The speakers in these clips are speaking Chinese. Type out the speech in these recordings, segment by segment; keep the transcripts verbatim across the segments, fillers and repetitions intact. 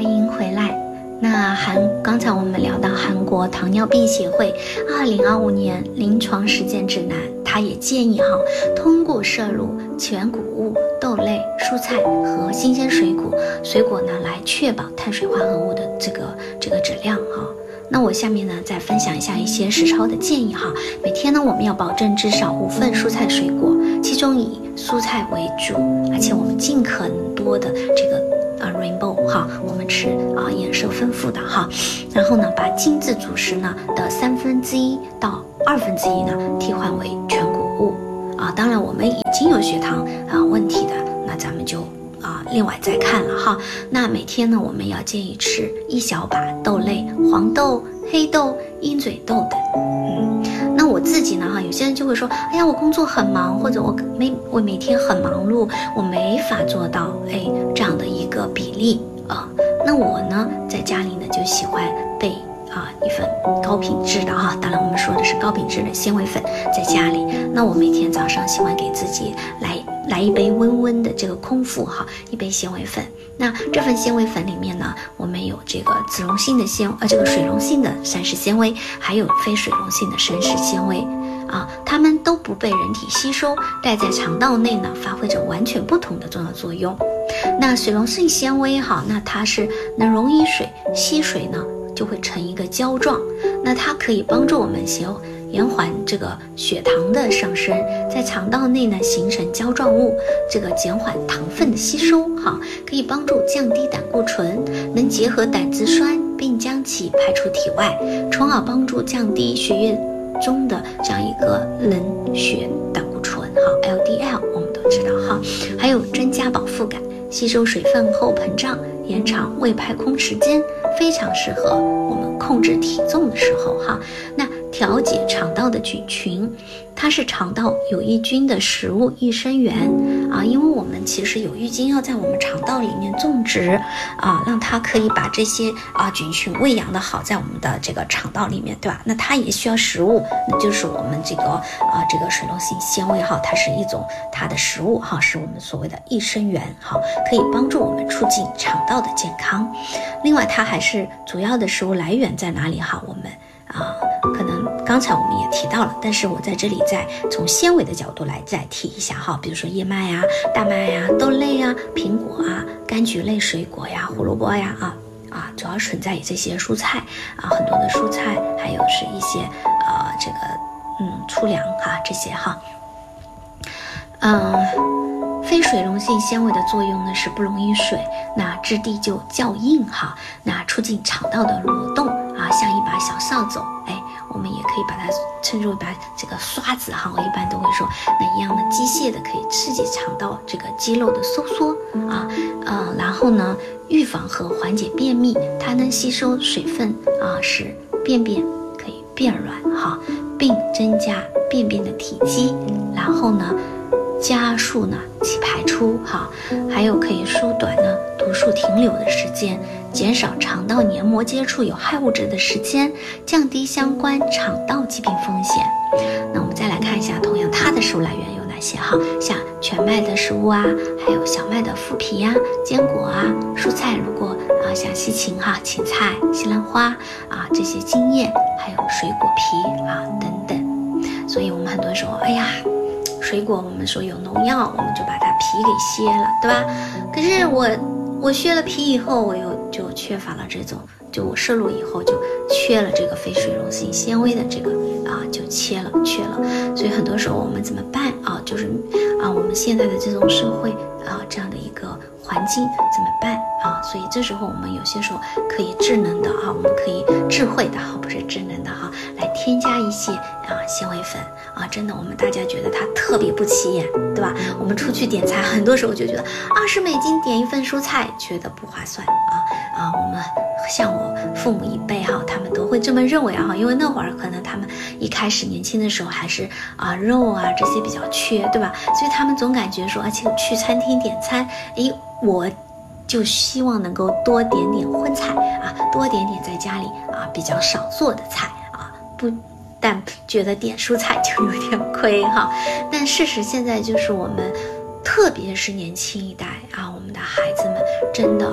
欢迎回来。那韩刚才我们聊到韩国糖尿病协会二零二五年临床实践指南，它也建议哈，通过摄入全谷物、豆类、蔬菜和新鲜水果水果呢，来确保碳水化合物的这个这个质量哈。那我下面呢再分享一下一些实操的建议哈。每天呢我们要保证至少五份蔬菜水果，其中以蔬菜为主，而且我们尽可能多的这个啊 rainbow 哈，我们吃啊颜色丰富的哈。然后呢把精致主食呢的三分之一到二分之一呢替换为全谷物啊。当然我们已经有血糖啊问题的，那咱们就啊，另外再看了哈。那每天呢，我们要建议吃一小把豆类，黄豆、黑豆、鹰嘴豆等。嗯，那我自己呢哈，有些人就会说，哎呀，我工作很忙，或者我每我每天很忙碌，我没法做到哎这样的一个比例啊。那我呢，在家里呢就喜欢备啊一份高品质的哈，当然我们说的是高品质的纤维粉在家里。那我每天早上喜欢给自己来来一杯温温的这个空腹哈，一杯纤维粉。那这份纤维粉里面呢，我们有这个脂溶性的纤呃这个水溶性的膳食纤维，还有非水溶性的膳食纤维啊，它们都不被人体吸收，但在肠道内呢发挥着完全不同的重要作用。那水溶性纤维哈，那它是能溶于水，吸水呢就会成一个胶状，那它可以帮助我们协延缓这个血糖的上升，在肠道内呢形成胶状物，这个减缓糖分的吸收哈，可以帮助降低胆固醇，能结合胆汁酸并将其排出体外，从而帮助降低血液中的这样一个冷血胆固醇哈 L D L 我们都知道哈，还有增加饱腹感，吸收水分后膨胀，延长胃排空时间，非常适合我们控制体重的时候哈。那调节肠道的菌群，它是肠道有益菌的食物益生元啊，因为我们其实有益菌要在我们肠道里面种植啊，让它可以把这些啊菌群喂养的好，在我们的这个肠道里面，对吧？那它也需要食物，那就是我们这个啊这个水溶性纤维哈，它是一种它的食物哈，是我们所谓的益生元哈，可以帮助我们促进肠道的健康。另外，它还是主要的食物来源在哪里哈？我们啊，可能刚才我们也提到了，但是我在这里再从纤维的角度来再提一下哈，比如说燕麦呀、大麦呀、豆类呀、苹果啊、柑橘类水果呀、胡萝卜呀啊啊，主要存在于这些蔬菜啊，很多的蔬菜，还有是一些啊这个嗯粗粮哈这些哈，嗯。非水溶性纤维的作用呢是不溶于水，那质地就较硬哈，那促进肠道的蠕动啊，像一把小扫帚，哎，我们也可以把它称作为把这个刷子哈，我一般都会说那一样的机械的可以刺激肠道这个肌肉的收缩啊，呃，然后呢预防和缓解便秘，它能吸收水分啊，使便便可以变软哈，并增加便便的体积，然后呢加速呢其排出哈，还有可以缩短呢毒素停留的时间，减少肠道黏膜接触有害物质的时间，降低相关肠道疾病风险。那我们再来看一下，同样它的食物来源有哪些哈？像全麦的食物啊，还有小麦的麸皮呀、坚果啊、蔬菜，如果啊像西芹哈、芹菜、西兰花啊这些茎叶，还有水果皮啊等等。所以我们很多时候，哎呀。水果我们说有农药，我们就把它皮给削了，对吧？可是我我削了皮以后，我又就缺乏了这种，就我摄入以后就缺了这个非水溶性纤维的这个啊，就切了缺了。所以很多时候我们怎么办啊？就是啊，我们现在的这种社会啊，这样的一个环境怎么办啊？所以这时候我们有些时候可以智能的啊，我们可以智慧的哈，不是智能的哈，来添加一些啊纤维粉啊，真的我们大家觉得它特别不起眼，对吧？我们出去点菜，很多时候就觉得二十美金点一份蔬菜，觉得不划算啊啊！我们像我父母一辈哈，他们都会这么认为啊，因为那会儿可能他们一开始年轻的时候还是啊肉啊这些比较缺，对吧？所以他们总感觉说，而且去餐厅点餐，诶，我就希望能够多点点荤菜啊，多点点在家里啊比较少做的菜啊，不但觉得点蔬菜就有点亏哈。但事实现在就是我们特别是年轻一代啊，我们的孩子们真的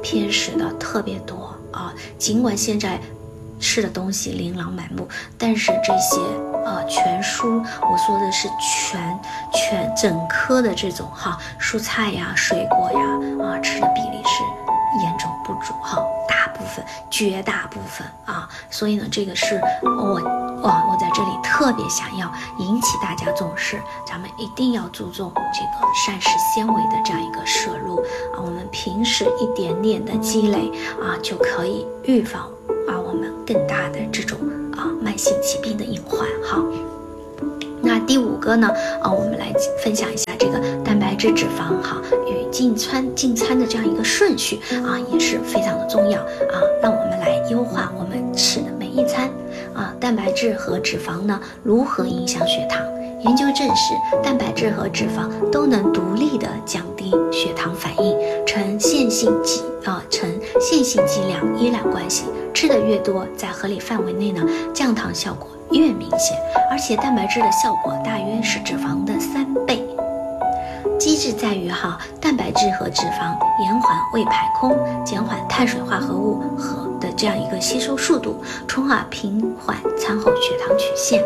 偏食的特别多啊。尽管现在吃的东西琳琅满目，但是这些呃全蔬，我说的是全全整颗的这种哈蔬菜呀、水果呀啊，吃的比例是严重不足哈，大部分绝大部分啊，所以呢，这个是我哇，我在这里特别想要引起大家重视，咱们一定要注重这个膳食纤维的这样一个摄入啊，我们平时一点点的积累啊，就可以预防啊我们更大的这种啊慢性疾病的隐患哈。那第五个呢，啊，我们来分享一下这个蛋白质、脂肪哈与进餐进餐的这样一个顺序啊，也是非常的重要啊。让我们来优化我们吃的每一餐啊。蛋白质和脂肪呢，如何影响血糖？研究证实，蛋白质和脂肪都能独立的降低血糖反应，呈线性剂啊，呈线性剂量依赖关系。吃的越多，在合理范围内呢，降糖效果越明显，而且蛋白质的效果大约是脂肪的三倍。机制在于哈，蛋白质和脂肪延缓胃排空，减缓碳水化合物和的这样一个吸收速度，从而平缓餐后血糖曲线。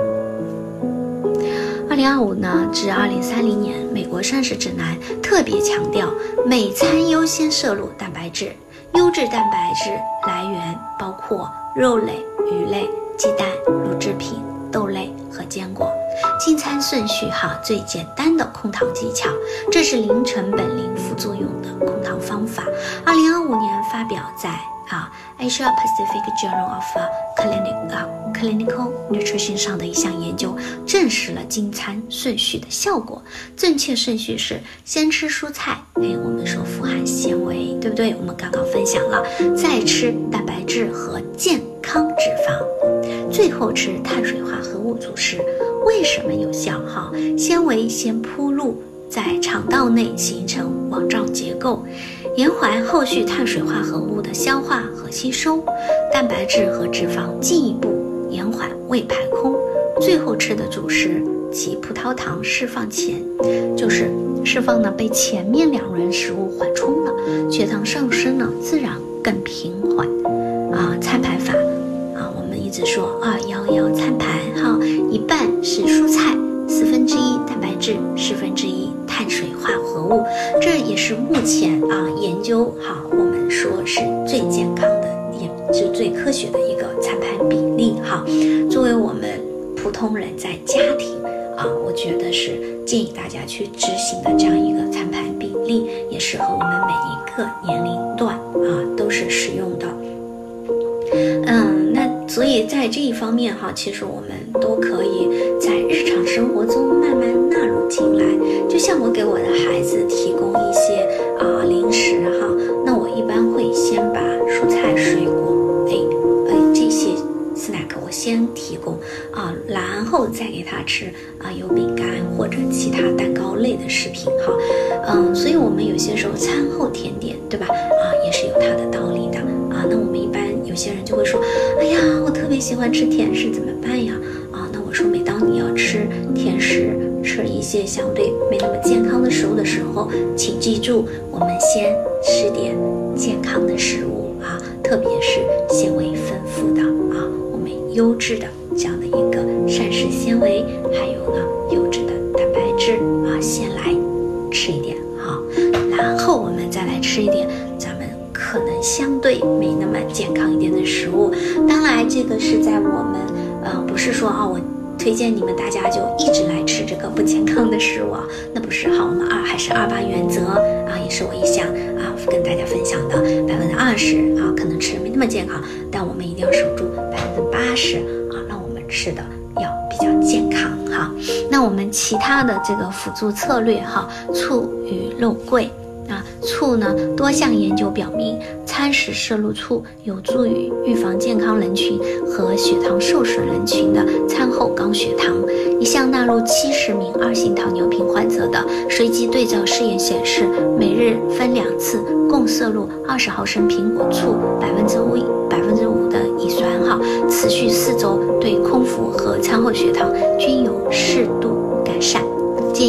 二零二五呢至二零三零年，美国膳食指南特别强调每餐优先摄入蛋白质。优质蛋白质来源包括肉类、鱼类、鸡蛋、乳制品、豆类和坚果。进餐顺序哈，最简单的控糖技巧，这是零成本零副作用的控糖方法。二零二五年发表在啊 Asia Pacific Journal of Clinic 啊 Clinical Nutrition 上的一项研究，证实了进餐顺序的效果。正确顺序是先吃蔬菜，哎，我们说富含纤维，对不对？我们刚刚分享了，再吃蛋白质和健康脂肪，最后吃碳水化合物主食。为什么有效？哈，纤维先铺路，在肠道内形成网状结构，延缓后续碳水化合物的消化和吸收，蛋白质和脂肪进一步延缓胃排空，最后吃的主食及葡萄糖释放前，就是释放呢被前面两轮食物缓冲了，血糖上升呢自然更平缓啊。餐盘法啊，我们一直说二幺幺餐盘哈，一半是蔬菜，四分之一蛋白质，十分之一碳水化合物，这也是目前啊研究哈，我们说是最健康的，也是最科学的一个餐盘比例哈。作为我们普通人在家庭啊，我觉得是建议大家去执行的这样一个餐盘比例，也适合我们每一个年龄段啊都是适用的。嗯，那所以在这一方面哈，其实我们都可以在日常生活中慢慢纳入进来。就像我给我的孩子提供一些啊、呃、零食哈，那我一般会先把蔬菜、水果，哎哎这些 snack 我先提供啊，然后再给他吃啊有饼干或者其他蛋糕类的食品哈。嗯，所以我们有些时候餐后甜点，对吧？啊，也是有它的道理的啊。那我们一般有些人就会说，哎呀，我特别喜欢吃甜食，怎么办呀？啊，那我说，每当你要吃甜食，吃一些相对没那么健康的食物的时候，请记住，我们先吃点健康的食物啊，特别是纤维丰富的啊，我们优质的这样的一个膳食纤维，还有呢优质的蛋白质啊，先来吃一点好，然后我们再来吃一点咱们可能相对没那么健康一点的食物。当然这个是在我们呃不是说啊我推荐你们大家就一直来吃这个不健康的食物啊，那不是好。我们二还是二八原则啊，也是我一向啊跟大家分享的，百分之二十啊可能吃没那么健康，但我们一定要守住百分之八十啊，让我们吃的要比较健康哈。那我们其他的这个辅助策略哈，醋与肉桂啊，醋呢，多项研究表明，餐时摄入醋有助于预防健康人群和血糖受损人群的餐后高血糖。一项纳入七十名二型糖尿病患者的随机对照试验显示，每日分两次，共摄入二十毫升苹果醋，百分之五百分之五的乙酸哈，持续四周，对空腹和餐后血糖均有适度改善。建议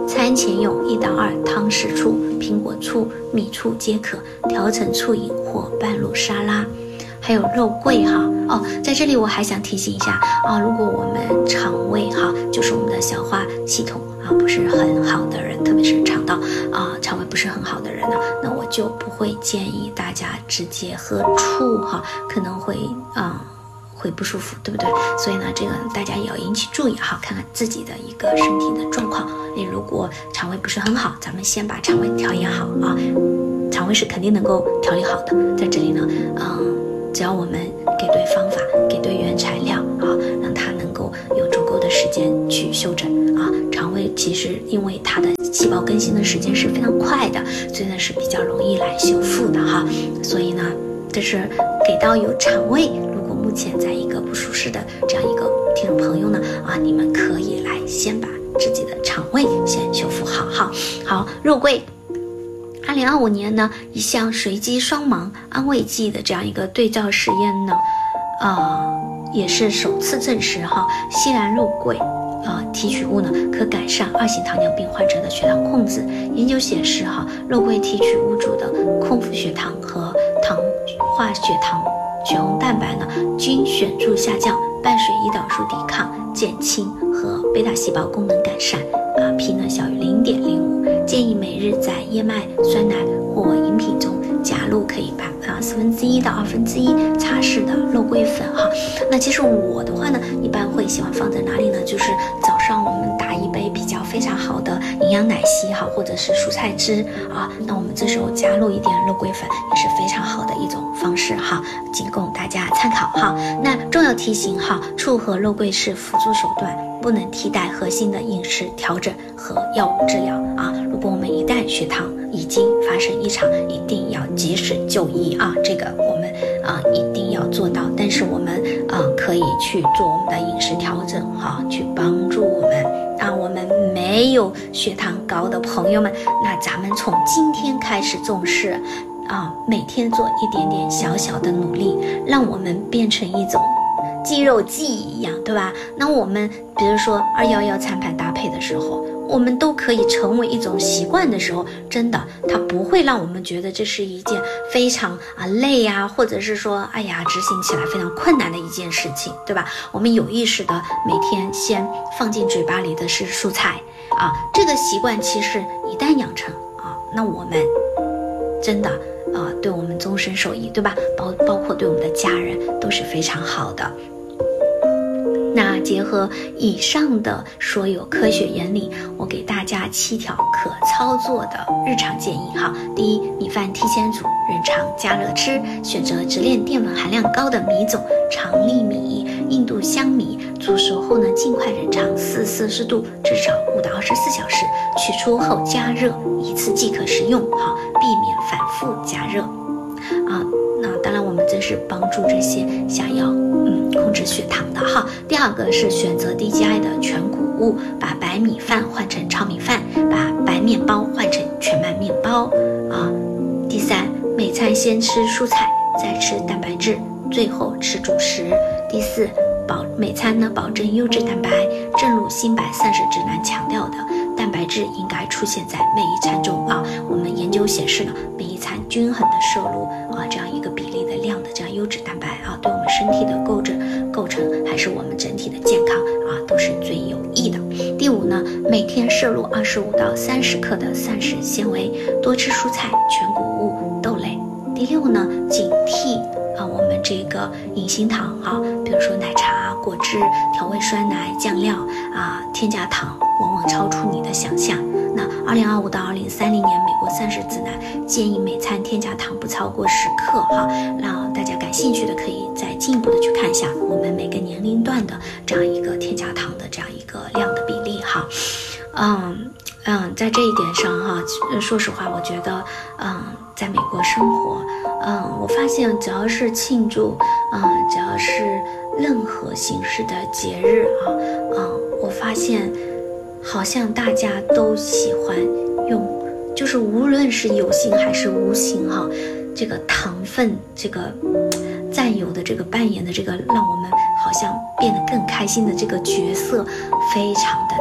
餐前用一到二汤匙醋、苹果醋、米醋皆可，调成醋饮或拌入沙拉。还有肉桂哈哦，在这里我还想提醒一下啊，如果我们肠胃哈，就是我们的消化系统啊不是很好的人，特别是肠道啊肠胃不是很好的人呢，那我就不会建议大家直接喝醋哈，可能会啊。会不舒服，对不对？所以呢，这个大家也要引起注意哈，看看自己的一个身体的状况。你如果肠胃不是很好，咱们先把肠胃调养好啊，肠胃是肯定能够调理好的。在这里呢，嗯，只要我们给对方法，给对原材料啊，让它能够有足够的时间去休整啊。肠胃其实因为它的细胞更新的时间是非常快的，所以呢是比较容易来修复的哈。所以呢，这是给到有肠胃。目前在一个不舒适的这样一个听众朋友呢，啊，你们可以来先把自己的肠胃先修复好哈。好，肉桂，二零二五年呢，一项随机双盲安慰剂的这样一个对照实验呢，呃，也是首次证实哈，西兰肉桂。呃，提取物呢可改善二型糖尿病患者的血糖控制。研究显示哈，肉桂提取物中的空腹血糖和糖化血糖血红蛋白呢均显著下降，伴随胰岛素抵抗、减轻和贝塔细胞功能改善。啊 ，P 呢小于零点零五，建议每日在燕麦酸奶或饮品中加入可以把啊四分之一到二分之一茶匙的肉桂粉哈。那其实我的话呢，一般会喜欢放在哪里呢？就是早上我们打一杯比较非常好的营养奶昔哈，或者是蔬菜汁啊，那我们这时候加入一点肉桂粉也是非常好的一种方式哈，仅供大家参考哈。那重要提醒哈，醋和肉桂是辅助手段，不能替代核心的饮食调整和药物治疗啊。如果我们一旦血糖已经发生异常，一定要及时就医啊，这个我们啊一定要做到。但是我们啊可以去做我们的饮食调整哈，去帮助我们。啊，我们没有血糖高的朋友们，那咱们从今天开始重视啊，每天做一点点小小的努力，让我们变成一种肌肉记忆一样，对吧？那我们比如说二一一餐盘搭配的时候，我们都可以成为一种习惯的时候，真的它不会让我们觉得这是一件非常啊累呀，或者是说哎呀执行起来非常困难的一件事情，对吧？我们有意识的每天先放进嘴巴里的是蔬菜啊，这个习惯其实一旦养成啊，那我们真的啊对我们终身受益，对吧？包包括对我们的家人都是非常好的。那结合以上的所有科学原理，我给大家七条可操作的日常建议哈。第一，米饭提前煮，日常加热吃，选择直链淀粉含量高的米种，长粒米、印度香米，煮熟后呢，尽快冷藏四摄氏度，至少五到二十四小时，取出后加热，一次即可食用哈，避免反复加热啊。那当然，我们这是帮助这些想要嗯控制血糖的哈。第二个是选择低 G I 的全谷物，把白米饭换成糙米饭，把白面包换成全麦面包啊。第三，每餐先吃蔬菜，再吃蛋白质，最后吃主食。第四，保每餐呢保证优质蛋白，正如新百膳食指南强调的，蛋白质应该出现在每一餐中啊。我们研究显示呢，每一餐均衡的摄入啊这样一个比例的量的这样优质蛋白啊，对我们身体的构成构成还是我们整体的健康啊都是最有益的。第五呢，每天摄入二十五到三十克的膳食纤维，多吃蔬菜、全谷物、豆类。第六呢，警惕啊，我们这个隐形糖啊，比如说奶茶、果汁、调味酸奶、酱料啊，添加糖往往超出你的想象。那二零二五到二零三零年美国膳食指南建议每餐添加糖不超过十克哈。那大家感兴趣的可以再进一步的去看一下我们每个年龄段的这样一个添加糖的这样一个量的比例哈。嗯嗯，在这一点上哈，说实话，我觉得嗯，在美国生活。嗯，我发现只要是庆祝，嗯，只要是任何形式的节日啊，嗯，我发现好像大家都喜欢用，就是无论是有形还是无形哈，这个糖分这个占有的这个扮演的这个让我们好像变得更开心的这个角色非常的大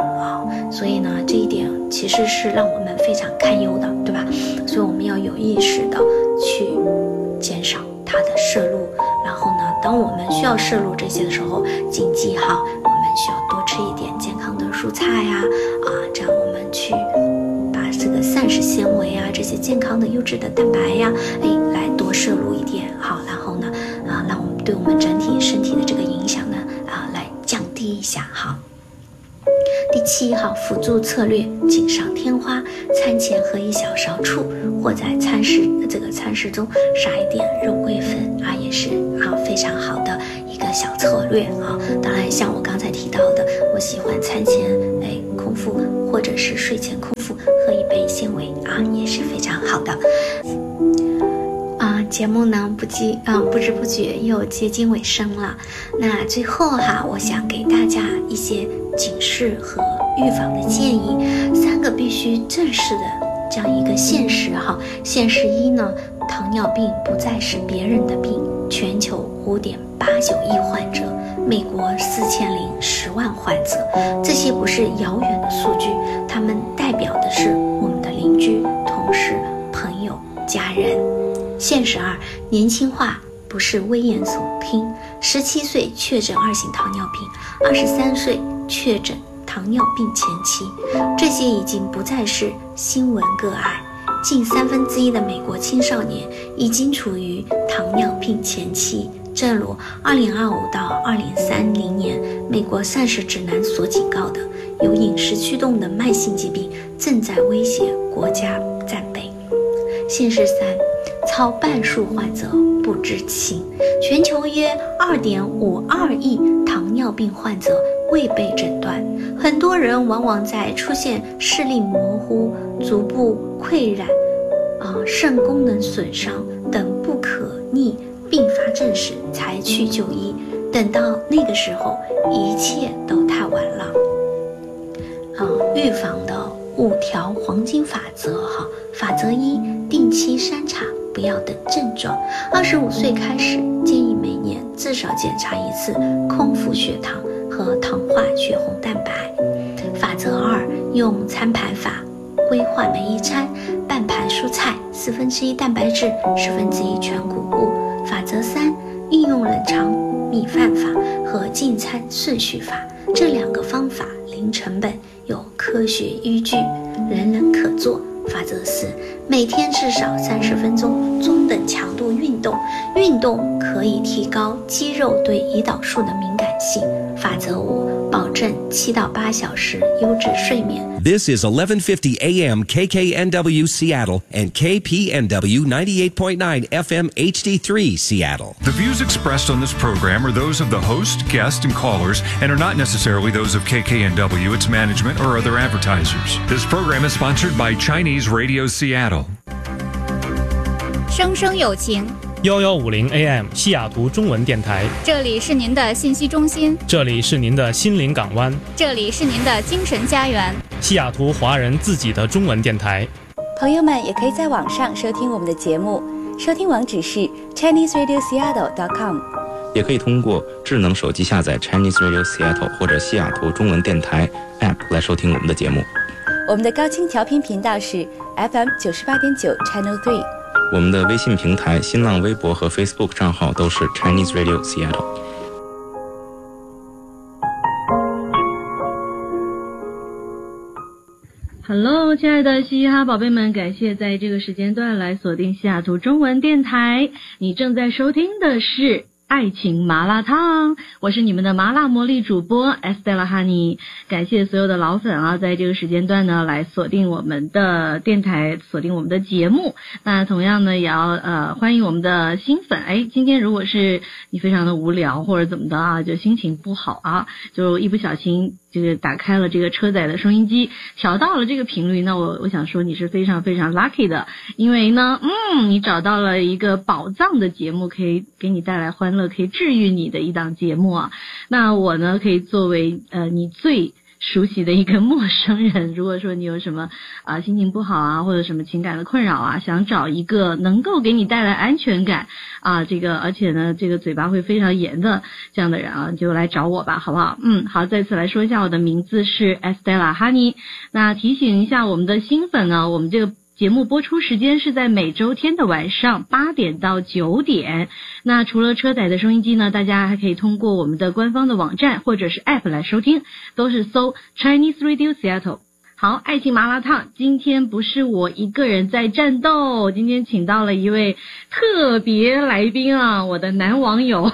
啊，所以呢，这一点其实是让我们非常堪忧的，对吧？所以我们要有意识的去减少它的摄入，然后呢，当我们需要摄入这些的时候，谨记哈，我们需要多吃一点健康的蔬菜呀，啊，这样我们去把这个膳食纤维啊，这些健康的优质的蛋白呀，哎，来多摄入一点，好，然后呢，啊，让我们对我们整体身体的这个影响呢，啊，来降低一下，好。第七号辅助策略，锦上添花，餐前喝一小勺醋，或在餐食这个餐食中撒一点肉桂粉啊，也是啊非常好的一个小策略啊。当然，像我刚才提到的，我喜欢餐前哎空腹或者是睡前空腹喝一杯纤维啊，也是非常好的。啊，节目呢不知啊不知不觉又接近尾声了。那最后哈，我想给大家一些警示和预防的建议，三个必须正视的这样一个现实哈。现实一呢，糖尿病不再是别人的病，全球 五点八九亿患者，美国四千零十万患者，这些不是遥远的数据，它们代表的是我们的邻居、同事、朋友、家人。现实二，年轻化不是危言耸听，十七岁确诊二型糖尿病，二十三岁确诊糖尿病前期，这些已经不再是新闻个案，近三分之一的美国青少年已经处于糖尿病前期。正如二零二五到二零三零年美国膳食指南所警告的，由饮食驱动的慢性疾病正在威胁国家战备。现实三，超半数患者不知情，全球约 二点五二亿糖尿病患者未被诊断，很多人往往在出现视力模糊、足部溃疡、啊、肾功能损伤等不可逆并发症时才去就医，等到那个时候，一切都太晚了。啊，预防的五条黄金法则哈，法则一，定期筛查，不要等症状。二十五岁开始，建议每年至少检查一次空腹血糖和糖化血红蛋白。法则二，用餐盘法，规划每一餐半盘蔬菜，四分之一蛋白质，十分之一全谷物。法则三，运用冷藏米饭法和进餐顺序法，这两个方法零成本，有科学依据，人人可做。法则四，每天至少三十分钟中等强度运动，运动可以提高肌肉对胰岛素的敏感性。法则五，保证七到八小时优质睡眠。 This is eleven fifty A M K K N W Seattle and K P N W ninety-eight point nine F M H D three Seattle. The views expressed on this program are those of the host, guest, and callers and are not necessarily those of K K N W, its management, or other advertisers. This program is sponsored by Chinese Radio Seattle. 生生有情一一五零 A M 西雅图中文电台， 这里是您的信息中心， 这里是您的心灵港湾， 这里是您的精神家园， 西雅图华人自己的中文电台。 朋友们也可以在网上收听我们的节目，收听网址是 Chinese Radio Seattle dot com， 也可以通过智能手机下载 Chinese Radio Seattle 或者西雅图中文电台 App 来收听我们的节目。 我们的高清调频频道是 F M 九十八点九 Channel three。 我们的微信平台、新浪微博和 Facebook 账号都是 Chinese Radio Seattle。 Hello， 亲爱的嘻嘻哈宝贝们，感谢在这个时间段来锁定西雅图中文电台。你正在收听的是爱情麻辣烫，我是你们的麻辣魔力主播 Estella Honey。感谢所有的老粉啊，在这个时间段呢来锁定我们的电台，锁定我们的节目。那同样呢，也要呃欢迎我们的新粉。哎，今天如果是你非常的无聊或者怎么的啊，就心情不好啊，就一不小心就是打开了这个车载的收音机，调到了这个频率，那我我想说你是非常非常 lucky 的，因为呢，嗯，你找到了一个宝藏的节目，可以给你带来欢乐，可以治愈你的一档节目啊。那我呢，可以作为呃你最熟悉的一个陌生人。如果说你有什么啊、呃、心情不好啊，或者什么情感的困扰啊，想找一个能够给你带来安全感啊，这个而且呢这个嘴巴会非常严的这样的人啊，你就来找我吧，好不好？嗯，好，再次来说一下，我的名字是 Estella Honey。那提醒一下我们的新粉呢，我们这个节目播出时间是在每周天的晚上八点到九点。那除了车载的收音机呢，大家还可以通过我们的官方的网站或者是 App 来收听，都是搜 Chinese Radio Seattle。好，爱情麻辣烫，今天不是我一个人在战斗，今天请到了一位特别来宾啊，我的男网友。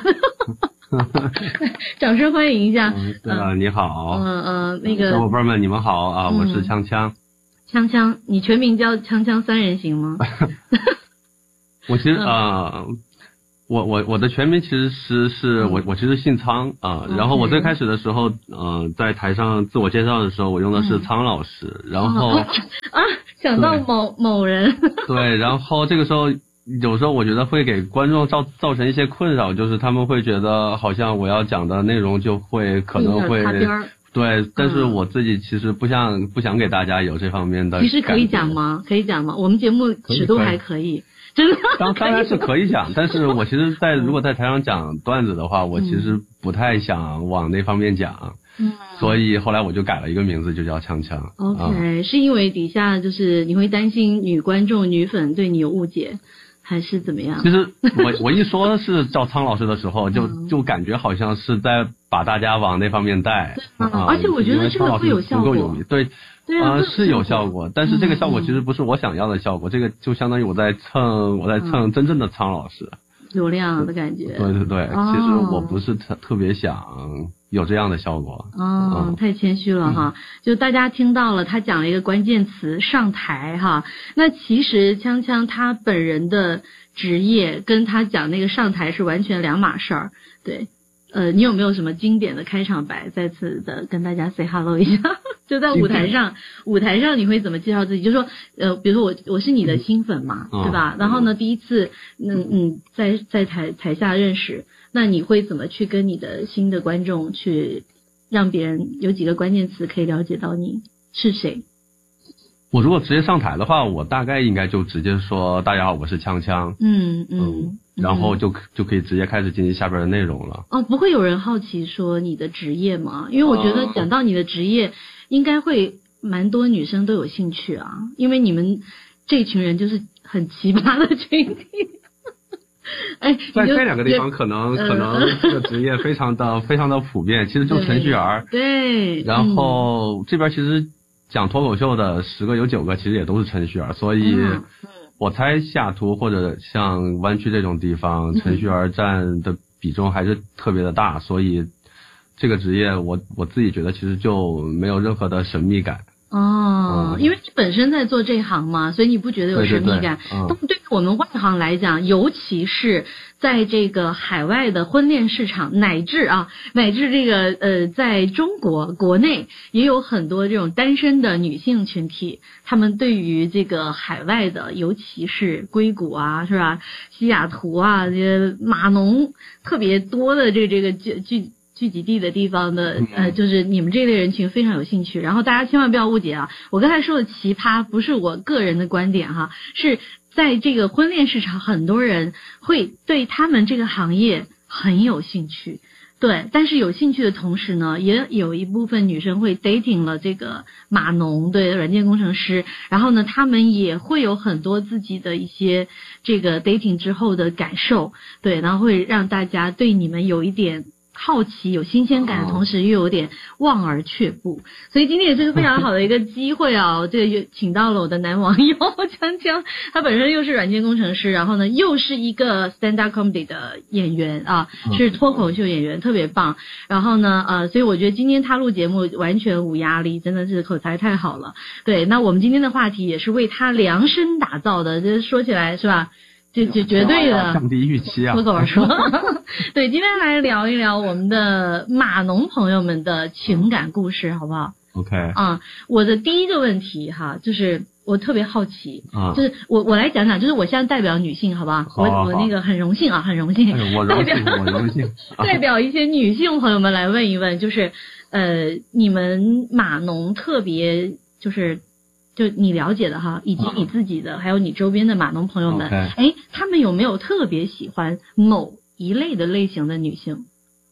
掌声欢迎一下。 嗯，对了，你好。 嗯呃，那个小伙伴们，你们好啊，我是锵锵。 锵锵，你全名叫锵锵三人行吗？ 我其实啊、呃，我我我的全名其实是是我我其实姓苍啊、呃，然后我最开始的时候，嗯、呃，在台上自我介绍的时候，我用的是苍老师，嗯、然后啊想到某某人， 对，然后这个时候有时候我觉得会给观众造造成一些困扰，就是他们会觉得好像我要讲的内容就会可能会。对，但是我自己其实不想、嗯、不想给大家有这方面的。 其实可以讲吗？可以讲吗？我们节目尺度还可以，真的。 当当然是可以讲，但是我其实在，在如果在台上讲段子的话，我其实不太想往那方面讲。嗯。所以后来我就改了一个名字，就叫锵锵。 OK，、嗯、是因为底下就是你会担心女观众、女粉对你有误解。还是怎么样？ 其实我我一说是叫苍老师的时候，就就感觉好像是在把大家往那方面带。 对啊，而且我觉得这个会有效果。 对， 对啊、 呃，是有效果，但是这个效果其实不是我想要的效果，嗯、这个就相当于我在蹭我在蹭真正的苍老师。 流量的感觉。 对对对，哦、其实我不是特特别想有这样的效果。 哦，嗯、太谦虚了哈、嗯！就大家听到了，他讲了一个关键词上台哈。那其实锵锵他本人的职业跟他讲那个上台是完全两码事儿。对，呃，你有没有什么经典的开场白？再次的跟大家 say hello 一下。就在舞台上，舞台上你会怎么介绍自己？就说，呃，比如说我我是你的新粉嘛，嗯、对吧？然后呢，第一次，嗯嗯，在在台台下认识，那你会怎么去跟你的新的观众去让别人有几个关键词可以了解到你是谁？ 我如果直接上台的话，我大概应该就直接说大家好，我是锵锵。 嗯嗯。嗯然后就就可以直接开始进行下边的内容了。 哦，不会有人好奇说你的职业吗？因为我觉得讲到你的职业，应该会蛮多女生都有兴趣啊，因为你们这群人就是很奇葩的群体。哎， 在这两个地方可能、呃、可能这个职业非常的非常的普遍，其实就程序员。 对。 然后、嗯、这边其实讲脱口秀的十个有九个其实也都是程序员，所以。嗯我猜西雅图或者像湾区这种地方，程序员占的比重还是特别的大，嗯、所以这个职业我我自己觉得其实就没有任何的神秘感。 哦、嗯，因为你本身在做这行嘛，所以你不觉得有神秘感。对对对嗯、但对于我们外行来讲，尤其是在这个海外的婚恋市场，乃至啊，乃至这个呃，在中国国内也有很多这种单身的女性群体，她们对于这个海外的，尤其是硅谷啊，是吧？西雅图啊，这些码农特别多的这这个聚聚。聚集地的地方的呃，就是你们这类人群非常有兴趣，然后大家千万不要误解啊，我刚才说的奇葩不是我个人的观点哈，是在这个婚恋市场，很多人会对他们这个行业很有兴趣。对，但是有兴趣的同时呢，也有一部分女生会 dating 了这个码农，对，软件工程师，然后呢，他们也会有很多自己的一些这个 dating 之后的感受，对，然后会让大家对你们有一点好奇，有新鲜感的同时又有点望而却步，所以今天也是个非常好的一个机会啊！这个请到了我的男网友锵锵，他本身又是软件工程师，然后呢又是一个 stand-up comedy 的演员啊，是脱口秀演员，特别棒。然后呢，呃，所以我觉得今天他录节目完全无压力，真的是口才太好了。对，那我们今天的话题也是为他量身打造的，这说起来是吧？就就绝对的降低预期啊！ 脱口而出。对，今天来聊一聊我们的码农朋友们的情感故事，好不好 ？OK。 啊，我的第一个问题哈，就是我特别好奇，啊、就是我我来讲讲，就是我现在代表女性，好不好？ 好好好我我那个很荣幸啊，很荣幸。 哎、我荣幸，我荣幸。 代表一些女性朋友们来问一问，就是呃，你们码农特别就是就你了解的哈，以及你自己的，还有你周边的码农朋友们，哎、okay. 他们有没有特别喜欢某一类的类型的女性？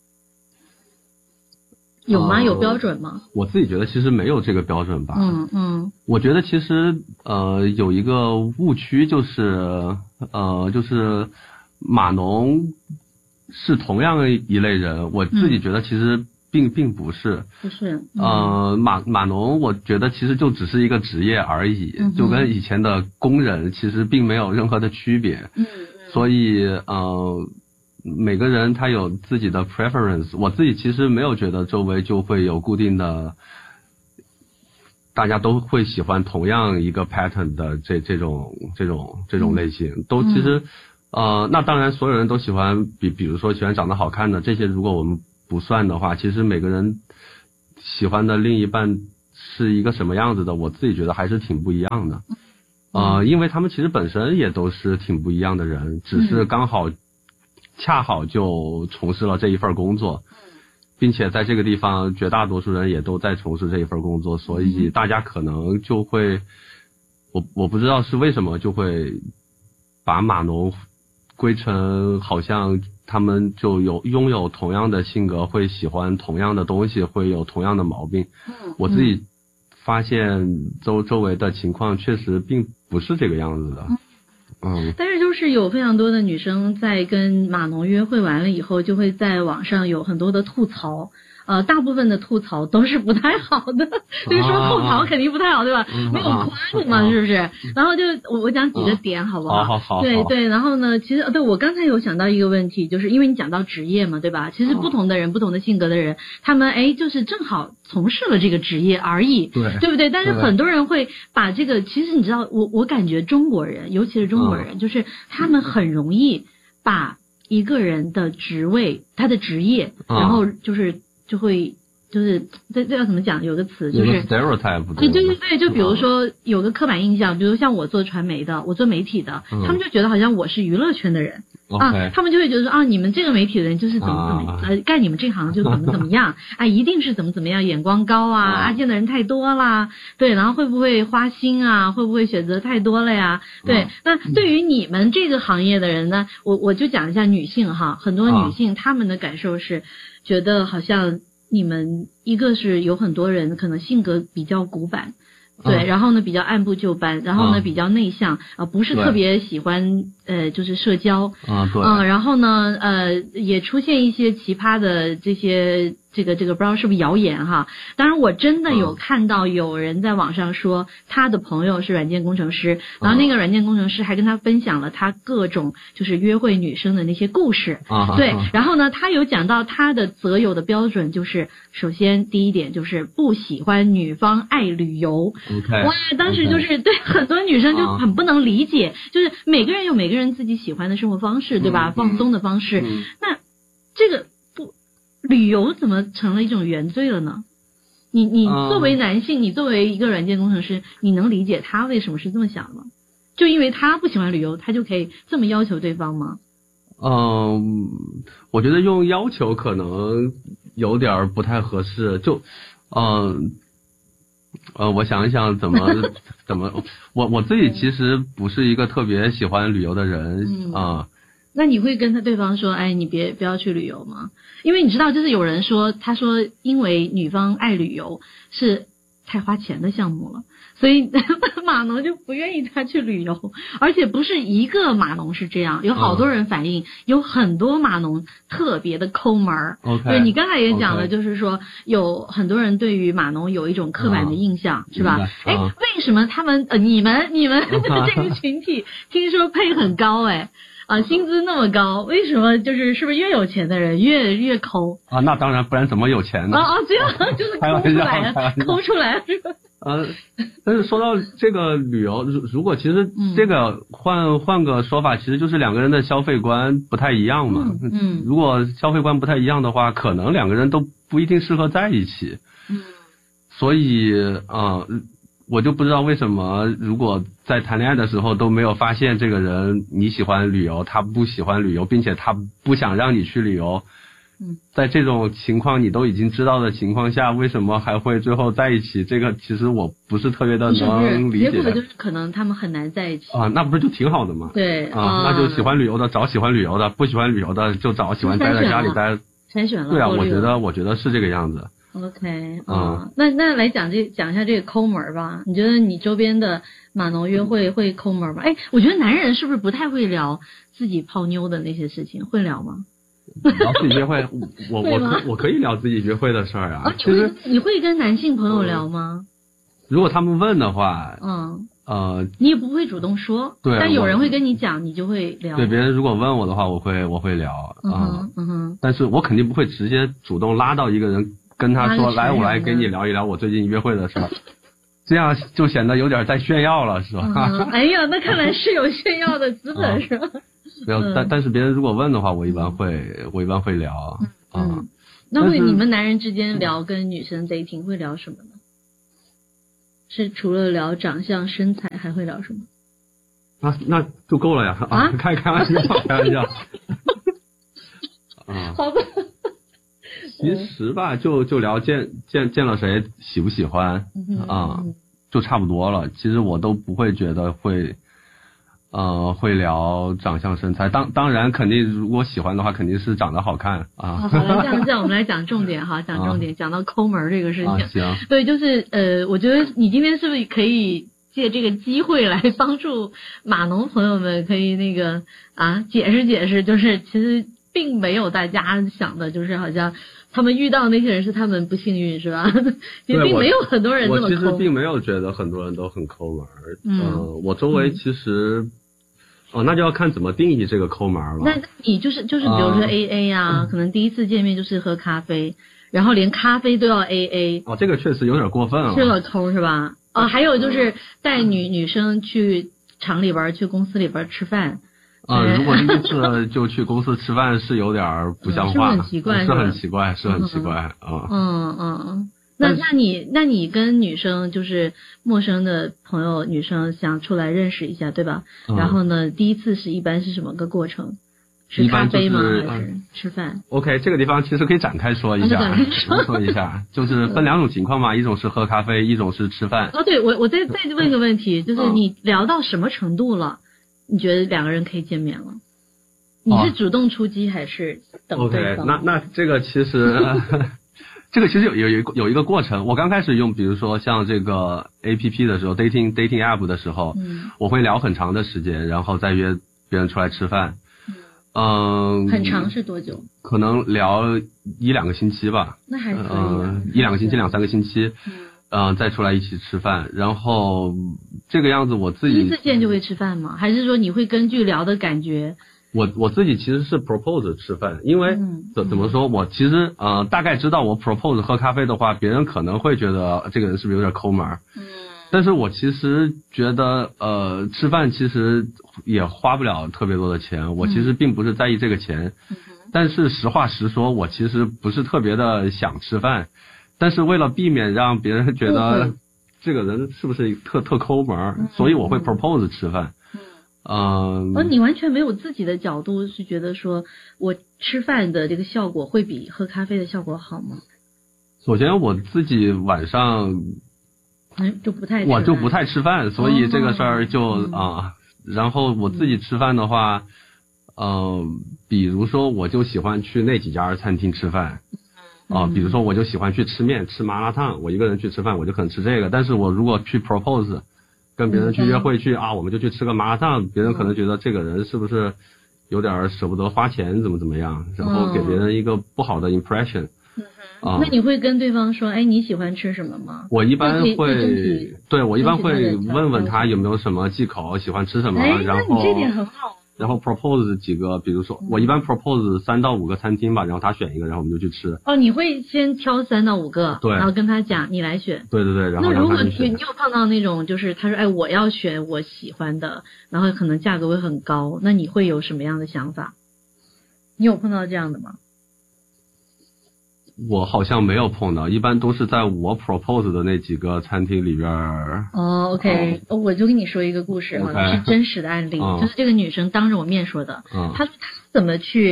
有吗？有标准吗？ 呃、我自己觉得其实没有这个标准吧。 嗯嗯。 我觉得其实呃有一个误区就是呃就是码农是同样一类人，我自己觉得其实并、嗯、并不是。 不是。 嗯、呃码码农我觉得其实就只是一个职业而已，嗯、就跟以前的工人其实并没有任何的区别。 嗯。 所以呃。每个人他有自己的 preference， 我自己其实没有觉得周围就会有固定的，大家都会喜欢同样一个 pattern 的这这种这种这种类型，都其实、嗯、呃，那当然所有人都喜欢，比比如说喜欢长得好看的这些，如果我们不算的话，其实每个人喜欢的另一半是一个什么样子的，我自己觉得还是挺不一样的，呃，因为他们其实本身也都是挺不一样的人，只是刚好。恰好就从事了这一份工作，并且在这个地方绝大多数人也都在从事这一份工作，所以大家可能就会，我我不知道是为什么就会把码农归成好像他们就有拥有同样的性格，会喜欢同样的东西，会有同样的毛病。我自己发现周周围的情况确实并不是这个样子的。嗯， 但是就是有非常多的女生在跟码农约会完了以后，就会在网上有很多的吐槽，呃，大部分的吐槽都是不太好的，所以说吐槽肯定不太好，对吧？嗯、没有夸你嘛、嗯，是不是？然后就我我讲几个点，好不好？ 好好好。 对对，然后呢，其实对我刚才有想到一个问题，就是因为你讲到职业嘛，对吧？其实不同的人、哦、不同的性格的人，他们哎，就是正好从事了这个职业而已， 对对不对？但是很多人会把这个，其实你知道，我我感觉中国人，尤其是中国人，嗯、就是他们很容易把一个人的职位、他的职业，嗯、然后就是就会。就是这这要怎么讲？有个词就是 stereotype， 对对对对，就比如说有个刻板印象，比如像我做传媒的，我做媒体的，嗯、他们就觉得好像我是娱乐圈的人、 嗯、 啊，他们就会觉得说啊，你们这个媒体的人就是怎么怎么、啊、呃干你们这行就怎么怎么样啊，一定是怎么怎么样，眼光高啊，啊见的人太多啦，对，然后会不会花心啊，会不会选择太多了呀？对，啊、那对于你们这个行业的人呢，我我就讲一下女性哈，很多女性她们的感受是觉得好像。你们一个是有很多人可能性格比较古板，对，嗯、然后呢比较按部就班，然后呢、嗯、比较内向啊、呃，不是特别喜欢呃就是社交， 嗯对， 嗯，然后呢呃也出现一些奇葩的这些这个这个不知道是不是谣言哈，当然我真的有看到有人在网上说他的朋友是软件工程师，嗯、然后那个软件工程师还跟他分享了他各种就是约会女生的那些故事， 啊、 对， 啊、 然后呢他有讲到他的择友的标准就是首先第一点就是不喜欢女方爱旅游， okay, 哇，当时就是、okay. 对很多女生就很不能理解，啊、就是每个人有每个人自己喜欢的生活方式，对吧？嗯、放松的方式， 嗯、 那这个。旅游怎么成了一种原罪了呢？你你作为男性，嗯、你作为一个软件工程师，你能理解他为什么是这么想的吗？就因为他不喜欢旅游，他就可以这么要求对方吗？ 嗯，我觉得用要求可能有点不太合适。就，嗯，呃，我想一想怎么怎么，我我自己其实不是一个特别喜欢旅游的人啊。嗯嗯那你会跟他对方说，哎，你别不要去旅游吗？因为你知道，就是有人说，他说因为女方爱旅游是太花钱的项目了，所以码农就不愿意他去旅游。而且不是一个码农是这样，有好多人反映，嗯、有很多码农特别的抠门儿。 Okay, 对，你刚才也讲了， okay. 就是说有很多人对于码农有一种刻板的印象，嗯、是吧？哎、嗯，为什么他们呃你们你们这个群体听说配很高哎？啊，薪资那么高，为什么就是是不是越有钱的人越越抠啊？那当然，不然怎么有钱呢？ 啊啊，这样就是抠出来了，抠出来了是吧？ 呃，但是说到这个旅游，如如果其实这个换换个说法，其实就是两个人的消费观不太一样嘛。 嗯，嗯如果消费观不太一样的话，可能两个人都不一定适合在一起。 嗯， 所以啊。呃我就不知道为什么，如果在谈恋爱的时候都没有发现这个人你喜欢旅游，他不喜欢旅游，并且他不想让你去旅游， 嗯， 在这种情况你都已经知道的情况下，为什么还会最后在一起？这个其实我不是特别的能理解。 结果就是可能他们很难在一起啊，那不是就挺好的吗？ 对啊，啊那就喜欢旅游的找喜欢旅游的，不喜欢旅游的就找喜欢待在家里待。 筛选了。 对啊，我觉得我觉得是这个样子。 OK， 嗯，那那来讲这讲一下这个抠门吧。你觉得你周边的码农约会会抠门吗？哎，我觉得男人是不是不太会聊自己泡妞的那些事情？会聊吗？ 聊自己约会，我我可我可以聊自己约会的事儿啊。 哦，你会你会跟男性朋友聊吗？ 如果他们问的话， 嗯呃， 你也不会主动说， 对， 但有人会跟你讲，你就会聊。 对，别人如果问我的话，我会我会聊啊， 嗯哼嗯哼， 但是我肯定不会直接主动拉到一个人。跟他说，来，我来跟你聊一聊我最近约会的事儿，这样就显得有点在炫耀了，是吧？ 嗯、哎呀，那看来是有炫耀的资本，是吧？ 没有，但但是别人如果问的话，我一般会我一般会聊啊。 嗯，嗯那会你们男人之间聊跟女生 dating 会聊什么呢？是除了聊长相、身材，还会聊什么？ 啊，那就够了呀！啊，开开玩笑，开玩笑。啊， 好吧。 其实吧，就就聊见见见了谁喜不喜欢、嗯、啊，就差不多了。其实我都不会觉得会，呃，会聊长相身材。当当然肯定，如果喜欢的话，肯定是长得好看啊。 好了，这样这样，我们来讲重点哈，讲重点，讲、啊、到抠门这个事情。 啊、行。 对，就是呃，我觉得你今天是不是可以借这个机会来帮助码农朋友们，可以那个啊解释解释，就是其实并没有大家想的，就是好像。他们遇到那些人是他们不幸运是吧？也并没有很多人这么抠。 我其实并没有觉得很多人都很抠门。嗯、呃，我周围其实，嗯、哦，那就要看怎么定义这个抠门了。 那你就是就是比如说 A A 啊、嗯，可能第一次见面就是喝咖啡，然后连咖啡都要 A A。 哦，这个确实有点过分了。 是个抠是吧？哦，还有就是带女女生去厂里边、去公司里边吃饭。 啊、呃，如果第一次就去公司吃饭是有点不像话， 嗯、是很奇怪， 是很奇怪，是很奇怪啊。 嗯嗯嗯，那那你那你跟女生就是陌生的朋友，女生想出来认识一下，对吧？嗯、然后呢，第一次是一般是什么个过程？是咖啡吗？ 就是、 还是吃饭 ？OK， 这个地方其实可以展开说一下， 展开说说一下，就是分两种情况嘛，一种是喝咖啡，一种是吃饭。 哦，对，我我再再问一个问题，就是你聊到什么程度了？你觉得两个人可以见面了？你是主动出击还是等对方？ OK， 那那这个其实这个其实有有有有一个过程。我刚开始用，比如说像这个 A P P 的时候 ，dating dating app 的时候，嗯，我会聊很长的时间，然后再约别人出来吃饭。嗯， 很长是多久？ 可能聊一两个星期吧。 那还可以、啊。 嗯，一两个星期，两三个星期。嗯。嗯，再出来一起吃饭，然后这个样子我自己第一次见就会吃饭吗？还是说你会根据聊的感觉？ 我我自己其实是 propose 吃饭，因为、嗯、怎怎么说，我其实呃大概知道我 propose 喝咖啡的话，别人可能会觉得这个人是不是有点抠门？嗯，但是我其实觉得呃吃饭其实也花不了特别多的钱，我其实并不是在意这个钱，嗯、但是实话实说，我其实不是特别的想吃饭。但是为了避免让别人觉得这个人是不是特特抠门、嗯，所以我会 propose 吃饭。嗯， 而、呃、你完全没有自己的角度是觉得说我吃饭的这个效果会比喝咖啡的效果好吗？ 首先我自己晚上嗯就不太我就不太吃饭，所以这个事儿就啊、 嗯呃，然后我自己吃饭的话，嗯、呃，比如说我就喜欢去那几家餐厅吃饭。啊、呃，比如说我就喜欢去吃面、吃麻辣烫，我一个人去吃饭，我就可能吃这个。但是我如果去 propose， 跟别人去约会去啊，我们就去吃个麻辣烫，别人可能觉得这个人是不是有点舍不得花钱，怎么怎么样，然后给别人一个不好的 impression。嗯啊，那你会跟对方说，哎，你喜欢吃什么吗？ 我一般会，对我一般会问问他有没有什么忌口，喜欢吃什么， 哎、 然后。 那你这点很好。 然后 propose 几个，比如说我一般 propose 三到五个餐厅吧，然后他选一个，然后我们就去吃。 哦，你会先挑三到五个， 对， 然后跟他讲你来选。 对对对，然后那如果你你有碰到那种就是他说哎我要选我喜欢的，然后可能价格会很高，那你会有什么样的想法？你有碰到这样的吗？ 我好像没有碰到，一般都是在我 propose 的那几个餐厅里边。 哦 ，OK，、哦、我就跟你说一个故事哈， okay, 是真实的案例、嗯，就是这个女生当着我面说的。嗯，她她怎么去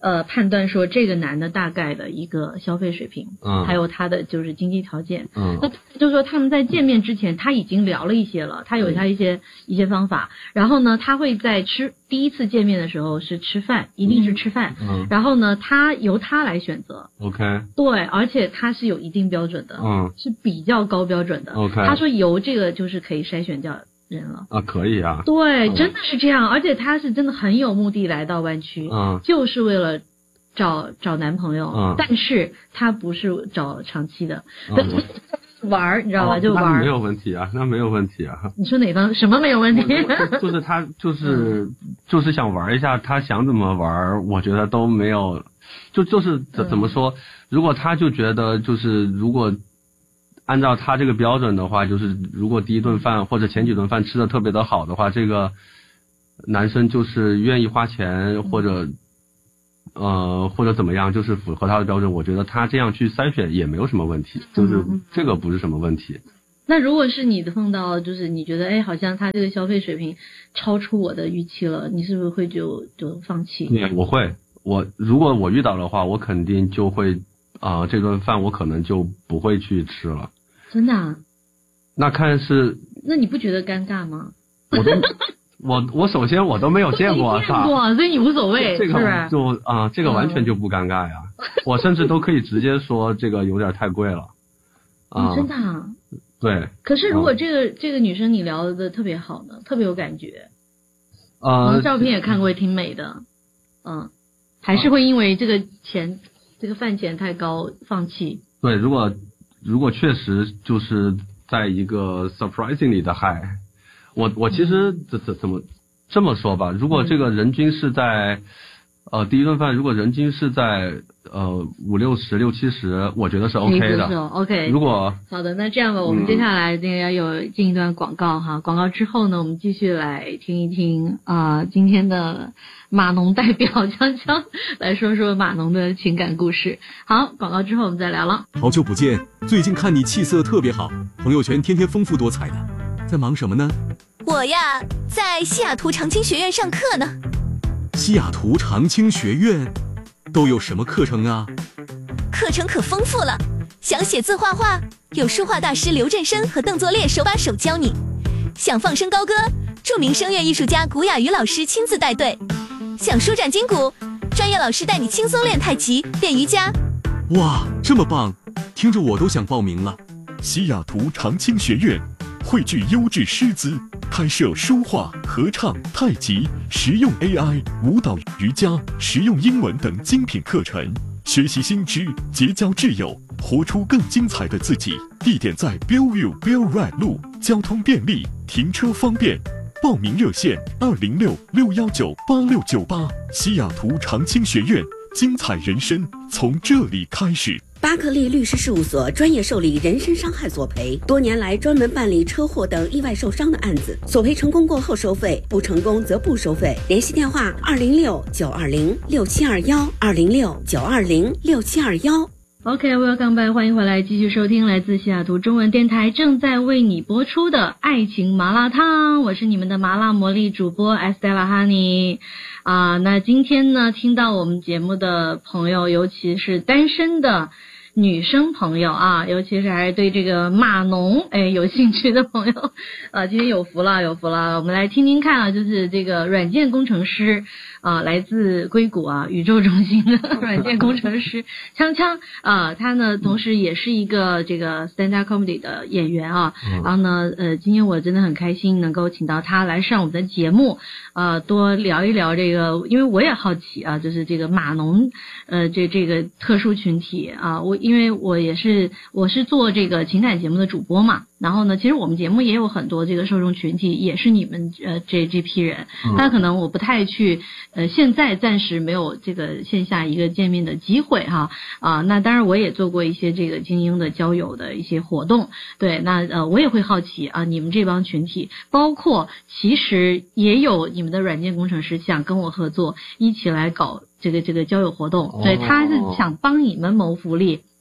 呃判断说这个男的大概的一个消费水平， 嗯， 还有他的就是经济条件， 嗯， 那就是说他们在见面之前他已经聊了一些了，他有他一些、嗯、一些方法，然后呢他会在吃第一次见面的时候是吃饭，一定是吃饭， 嗯， 然后呢他由他来选择 ，OK， 对，而且他是有一定标准的， 嗯， 是比较高标准的 ，OK， 他说由这个就是可以筛选掉人了啊，可以啊， 对、 嗯， 真的是这样，而且他是真的很有目的来到湾区， 嗯， 就是为了找找男朋友， 嗯， 但是他不是找长期的，嗯、玩儿，你知道吧？ 哦、 就玩儿， 没有问题啊，那没有问题啊。 你说哪方什么没有问题？ 就是他就是就是想玩一下，他想怎么玩，我觉得都没有，就就是怎怎么说？如果他就觉得就是如果按照他这个标准的话，就是如果第一顿饭或者前几顿饭吃的特别的好的话，这个男生就是愿意花钱或者。呃，或者怎么样，就是符合他的标准，我觉得他这样去筛选也没有什么问题，就是这个不是什么问题。 那如果是你的碰到，就是你觉得，哎，好像他这个消费水平超出我的预期了，你是不是会就就放弃？ 对，我会，我如果我遇到的话，我肯定就会啊、呃，这顿饭我可能就不会去吃了。 真的啊？ 那看是？ 那你不觉得尴尬吗？ 我都。我我首先我都没有见过， 见过，所以你无所谓， 这个是不是？ 就啊、呃，这个完全就不尴尬呀。嗯、我甚至都可以直接说这个有点太贵了。啊、 嗯，真的啊？ 对。 可是如果这个、嗯、这个女生你聊的特别好呢，特别有感觉， 呃， 照片也看过，也挺美的，嗯，还是会因为这个钱、啊、这个饭钱太高放弃？ 对，如果如果确实就是在一个 surprisingly 的 high。我我其实怎怎怎么这么说吧，如果这个人均是在呃第一顿饭，如果人均是在呃五六十六七十，我觉得是 OK 的。 是 OK。 如果好的，那这样吧，我们接下来那个要有进一段广告哈，广告之后呢，我们继续来听一听啊、呃、今天的码农代表锵锵来说说码农的情感故事。好，广告之后我们再聊了。 好久不见，最近看你气色特别好，朋友圈天天丰富多彩的，在忙什么呢？ 我呀，在西雅图长青学院上课呢。 西雅图长青学院都有什么课程啊？ 课程可丰富了，想写字画画，有书画大师刘振生和邓作烈手把手教你；想放声高歌，著名声乐艺术家古雅瑜老师亲自带队；想舒展筋骨，专业老师带你轻松练太极、练瑜伽。 哇，这么棒，听着我都想报名了。 西雅图长青学院汇聚优质师资，开设书画、合唱、太极、实用 A I、舞蹈、瑜伽、实用英文等精品课程，学习新知，结交挚友，活出更精彩的自己。地点在 Bellevue Bell Ride 路，交通便利，停车方便。报名热线二零六六幺九八六九八。西雅图长青学院，精彩人生从这里开始。 巴克利律师事务所专业受理人身伤害索赔，多年来专门办理车祸等意外受伤的案子，索赔成功过后收费，不成功则不收费。联系电话二零六九二零六七二幺二零六九二零六七二幺。 OK，Welcome back， 欢迎回来，继续收听来自西雅图中文电台正在为你播出的爱情麻辣烫，我是你们的麻辣魔力主播 Estella Honey 啊、呃。那今天呢，听到我们节目的朋友，尤其是单身的女生朋友啊，尤其是还是对这个码农哎有兴趣的朋友，呃，今天有福了，有福了，我们来听听看啊，就是这个软件工程师啊、呃，来自硅谷啊宇宙中心的软件工程师锵锵啊、呃，他呢同时也是一个这个 stand up comedy 的演员啊，然后呢呃，今天我真的很开心能够请到他来上我们的节目，呃，多聊一聊这个，因为我也好奇啊，就是这个码农呃这这个特殊群体啊，我。因为我也是我是做这个情感节目的主播嘛，然后呢，其实我们节目也有很多这个受众群体，也是你们呃这这批人，但可能我不太去呃现在暂时没有这个线下一个见面的机会哈啊，那当然我也做过一些这个精英的交友的一些活动，对，那呃我也会好奇啊，你们这帮群体，包括其实也有你们的软件工程师想跟我合作，一起来搞这个这个交友活动，对，他是想帮你们谋福利。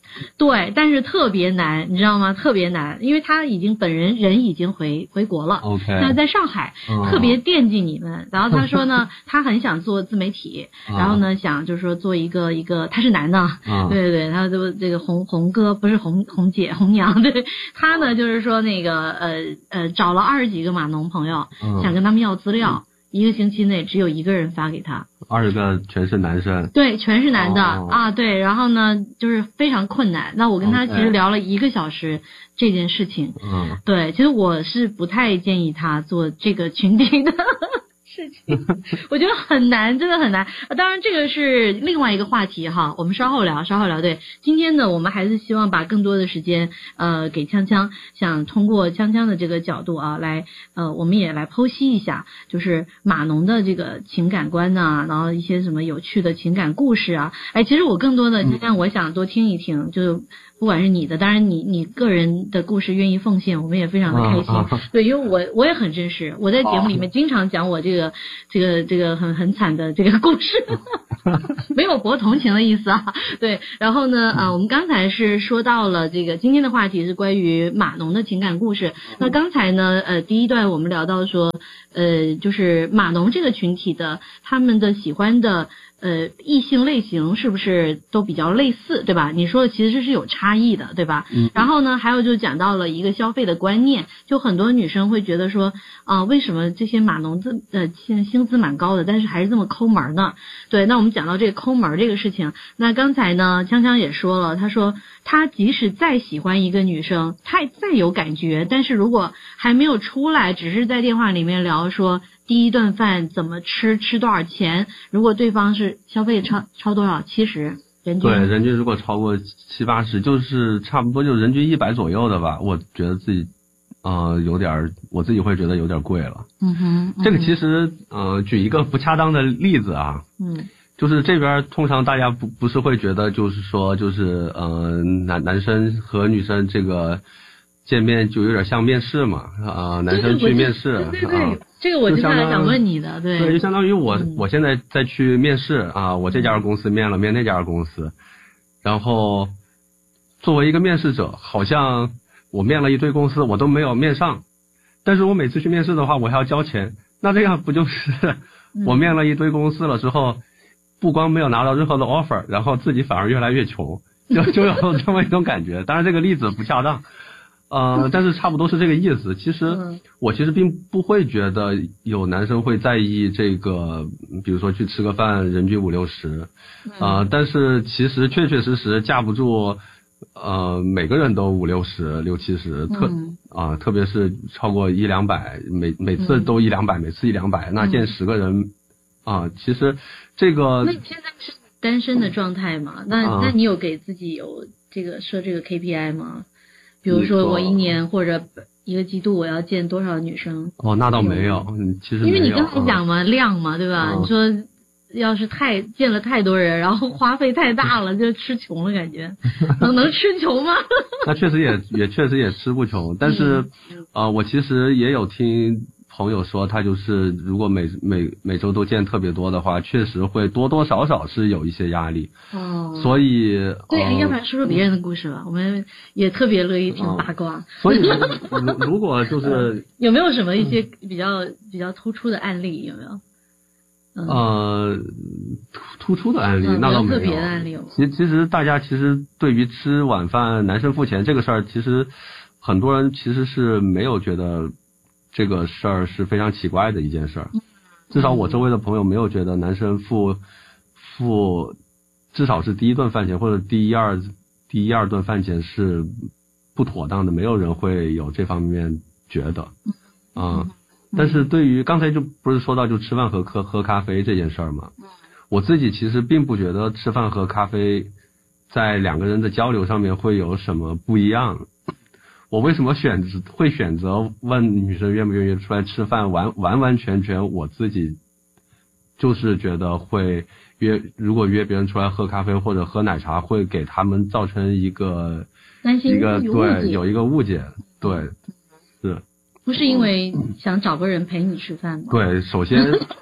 对，但是特别难，你知道吗？特别难，因为他已经本人人已经回回国了 ，OK， 那在上海， 嗯、 特别惦记你们。然后他说呢，他很想做自媒体， 嗯、 然后呢想就是说做一个一个，他是男的， 嗯、 对对对，他就这个红红哥不是红红姐红娘，对他呢就是说那个呃呃找了二十几个码农朋友， 嗯、 想跟他们要资料。嗯一个星期内只有一个人发给他， 二十个全是男生， 对，全是男的、 哦、 啊，对，然后呢，就是非常困难。那我跟他其实聊了一个小时这件事情， 嗯， 对，其实我是不太建议他做这个群体的事情，我觉得很难，真的很难。当然，这个是另外一个话题哈，我们稍后聊，稍后聊。对，今天呢，我们还是希望把更多的时间呃给锵锵，想通过锵锵的这个角度啊，来呃，我们也来剖析一下，就是码农的这个情感观呐、啊，然后一些什么有趣的情感故事啊。哎，其实我更多的，锵锵，我想多听一听，嗯、就。不管是你的，当然你你个人的故事愿意奉献，我们也非常的开心。 啊啊、 对，因为我我也很真实，我在节目里面经常讲我这个、啊、这个这个很很惨的这个故事，没有博同情的意思啊。对，然后呢，啊，我们刚才是说到了这个今天的话题是关于码农的情感故事。那刚才呢，呃，第一段我们聊到说，呃，就是码农这个群体的他们的喜欢的。呃，异性类型是不是都比较类似，对吧？你说的其实是有差异的，对吧？嗯。然后呢，还有就讲到了一个消费的观念，就很多女生会觉得说，啊、呃，为什么这些码农这呃现在薪资蛮高的，但是还是这么抠门呢？对，那我们讲到这个抠门这个事情，那刚才呢，锵锵也说了，他说他即使再喜欢一个女生，他再有感觉，但是如果还没有出来，只是在电话里面聊说。第一顿饭怎么吃，吃多少钱？如果对方是消费超超多少，七十人均， 对，人均如果超过七八十，就是差不多就人均一百左右的吧。我觉得自己，呃，有点，我自己会觉得有点贵了。 嗯哼，嗯这个其实，呃，举一个不恰当的例子啊， 嗯， 就是这边通常大家不不是会觉得，就是说，就是呃，男男生和女生这个见面就有点像面试嘛，啊、呃，男生去面试， 对对对。 啊这个我接下来想问你的，对， 对，就相当于我、 嗯、 我现在再去面试啊，我这家公司面了，面那家公司，然后作为一个面试者，好像我面了一堆公司，我都没有面上，但是我每次去面试的话，我还要交钱，那这样不就是我面了一堆公司了之后，不光没有拿到任何的 offer， 然后自己反而越来越穷，就就有这么一种感觉。当然这个例子不恰当。呃，但是差不多是这个意思。其实我其实并不会觉得有男生会在意这个，比如说去吃个饭人均五六十，呃，但是其实确确实实架不住，呃，每个人都五六十、六七十，特啊、呃，特别是超过一两百，每每次都一两百，每次一两百，那见十个人啊、呃，其实这个。 那你现在是单身的状态吗？那、嗯、那你有给自己有这个设这个 K P I 吗？比如说我一年或者一个季度我要见多少女生？ 哦，那倒没有，其实没有， 因为你刚才讲嘛、嗯、量嘛，对吧、嗯？你说要是太见了太多人，然后花费太大了，就吃穷了感觉，能能吃穷吗？ 那确实也也确实也吃不穷，但是啊、呃，我其实也有听朋友说，他就是如果每每每周都见特别多的话，确实会多多少少是有一些压力。哦，所以对， 呃、 要不然说说别人的故事吧，我们也特别乐意听八卦。 哦、所以如如果就是有没有什么一些比较比较突出的案例？有没有？ 嗯、呃，突突出的案例、嗯、那倒没有。 特别的案例有。 其其实大家其实对于吃晚饭男生付钱这个事儿，其实很多人其实是没有觉得。这个事儿是非常奇怪的一件事儿，至少我周围的朋友没有觉得男生付付至少是第一顿饭钱或者第一二第一二顿饭钱是不妥当的，没有人会有这方面觉得啊、嗯。但是对于刚才就不是说到就吃饭和喝喝咖啡这件事儿嘛，我自己其实并不觉得吃饭和咖啡在两个人的交流上面会有什么不一样。我为什么选择会选择问女生愿不愿意出来吃饭？完完完全全我自己就是觉得会约，如果约别人出来喝咖啡或者喝奶茶，会给他们造成一个担心一个对有一个误解，对是。 不是因为想找个人陪你吃饭吗？ 对，首先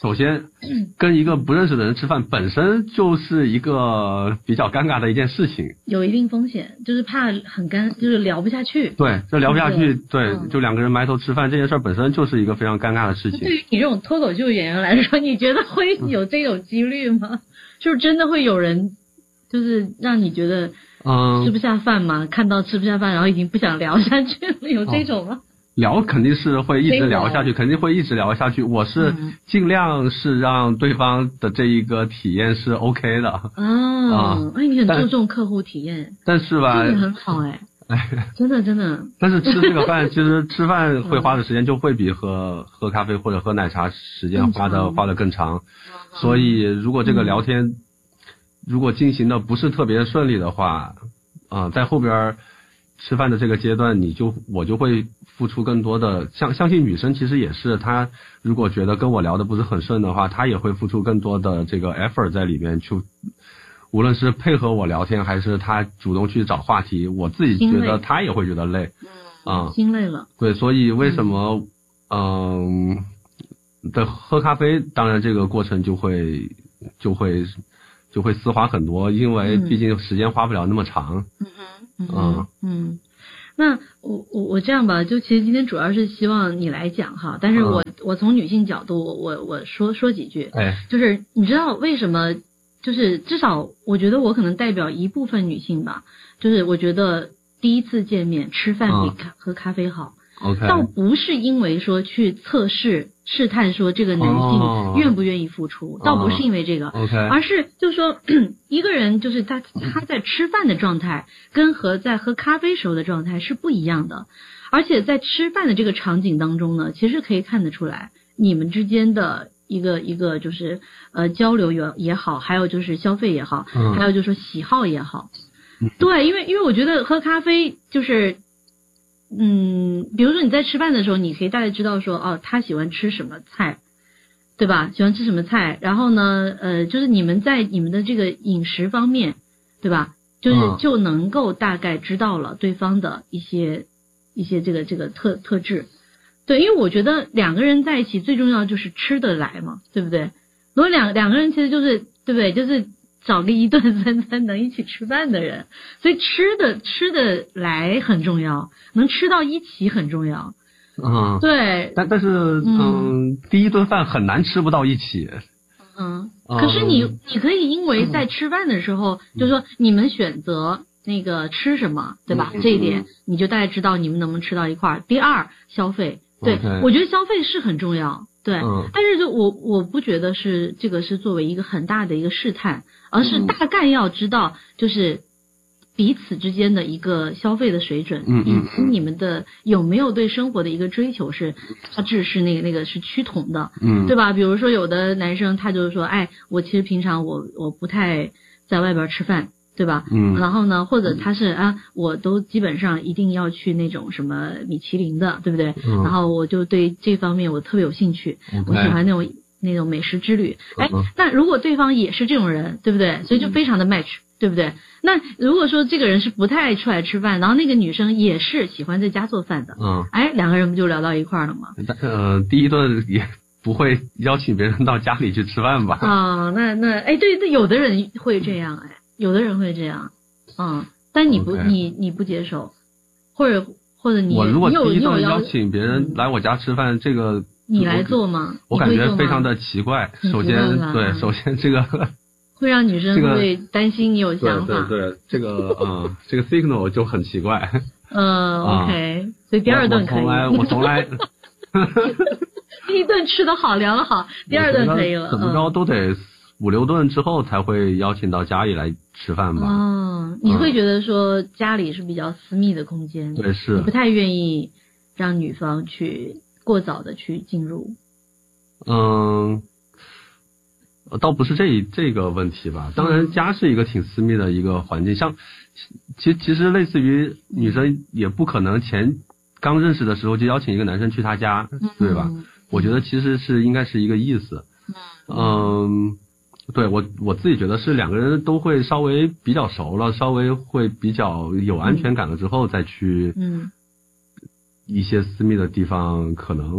首先跟一个不认识的人吃饭本身就是一个比较尴尬的一件事情， 有一定风险，就是怕很干，就是聊不下去。 对，就聊不下去，对， 嗯、 就两个人埋头吃饭这件事本身就是一个非常尴尬的事情。 对于你这种脱口秀演员来说，你觉得会有这种几率吗？就是真的会有人，就是让你觉得吃不下饭吗？嗯、看到吃不下饭，然后已经不想聊下去了，有这种吗？ 哦聊肯定是会一直聊下去，肯定会一直聊下去。我是尽量是让对方的这一个体验是 OK 的。 哦，啊，哎，你很注重客户体验。 但是吧， 这个很好哎，真的真的。 但是吃这个饭，其实吃饭会花的时间就会比喝喝咖啡或者喝奶茶时间花的花的更长。所以如果这个聊天、嗯、如果进行的不是特别顺利的话，啊、呃，在后边吃饭的这个阶段，你就我就会付出更多的，相相信女生其实也是，她如果觉得跟我聊的不是很顺的话，她也会付出更多的这个 effort 在里面去，无论是配合我聊天，还是她主动去找话题，我自己觉得她也会觉得累， 嗯，心累了。 对，所以为什么嗯的喝咖啡，当然这个过程就会就会就会丝滑很多，因为毕竟时间花不了那么长。 嗯嗯嗯嗯。那我我我这样吧，就其实今天主要是希望你来讲哈，但是我、嗯、我从女性角度，我我说说几句， 哎， 就是你知道为什么？就是至少我觉得我可能代表一部分女性吧，就是我觉得第一次见面吃饭比咖、嗯、喝咖啡好。 OK， 倒不是因为说去测试试探说这个男性愿不愿意付出，哦、倒不是因为这个， OK， 而是就是说一个人就是他他在吃饭的状态跟和在喝咖啡时候的状态是不一样的，而且在吃饭的这个场景当中呢，其实可以看得出来你们之间的一个一个就是呃交流也也好，还有就是消费也好， 嗯、 还有就是说喜好也好，嗯、对，因为因为我觉得喝咖啡就是。嗯，比如说你在吃饭的时候，你可以大概知道说，哦，他喜欢吃什么菜，对吧？喜欢吃什么菜，然后呢，呃，就是你们在你们的这个饮食方面，对吧？就是就能够大概知道了对方的一些一些这个这个特特质，对，因为我觉得两个人在一起最重要就是吃得来嘛，对不对？如果两两个人其实就是对不对？就是找个一顿三餐能一起吃饭的人，所以吃的吃得来很重要，能吃到一起很重要。 嗯， 对。 但但是嗯, 嗯，第一顿饭很难吃不到一起。 嗯，可是你、嗯、你可以因为在吃饭的时候，嗯、就是说你们选择那个吃什么，对吧？嗯、这一点你就大概知道你们能不能吃到一块儿。第二，消费，对、 okay. 我觉得消费是很重要。对、 嗯， 但是就我我不觉得是这个是作为一个很大的一个试探，而是大概要知道就是彼此之间的一个消费的水准， 嗯嗯， 以及你们的有没有对生活的一个追求是大致是那个那个是趋同的， 嗯， 对吧？比如说有的男生他就是说，哎，我其实平常我我不太在外边吃饭。对吧？ 嗯， 然后呢，或者他是啊，我都基本上一定要去那种什么米其林的，对不对？ 嗯， 然后我就对这方面我特别有兴趣， 嗯、 我喜欢那种那种美食之旅。哎， 嗯、 那如果对方也是这种人，对不对？所以就非常的 match，、嗯、对不对？那如果说这个人是不太爱出来吃饭，然后那个女生也是喜欢在家做饭的， 嗯， 哎，两个人不就聊到一块儿了吗？ 呃，第一顿也不会邀请别人到家里去吃饭吧？ 啊、哦，那那哎，对对，有的人会这样，哎，有的人会这样。嗯，但你不 okay. 你你不接受，或者或者你我如果第一顿邀请别人来我家吃饭，嗯、这个你来做吗？ 我感觉非常的奇怪。首先，对，首先这个会让女生会担心你有想法。对对对，这个嗯，这个 signal 就很奇怪。 嗯 ，OK，、嗯、所以第二顿可以。 我从来我从来第一顿吃得好聊得好，第二顿可以了。 怎么着都得五六顿之后才会邀请到家里来吃饭吧。 哦，你会觉得说家里是比较私密的空间， 对，是你不太愿意让女方去过早的去进入。 嗯，倒不是这这个问题吧。当然，家是一个挺私密的一个环境，像其其实类似于女生也不可能前刚认识的时候就邀请一个男生去她家， 嗯、 对吧？我觉得其实是应该是一个意思。 嗯。 嗯对，我我自己觉得是两个人都会稍微比较熟了，稍微会比较有安全感了之后再去， 嗯， 一些私密的地方可能